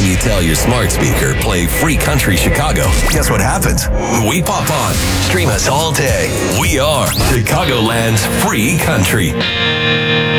you tell your smart speaker, play Free Country Chicago, guess what happens? We pop on. Stream us all day. We are Chicagoland's Free Country.